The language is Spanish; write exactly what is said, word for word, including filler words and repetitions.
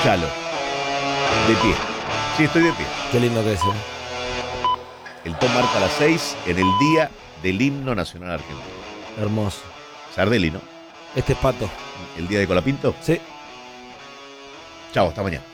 Chalo. De pie. Sí, estoy de pie. Qué lindo que es, ¿eh? El Tom marca las seis en el día del himno nacional argentino. Hermoso. Sardelli, ¿no? Este es Pato. El día de Colapinto. Sí. Chao, hasta mañana.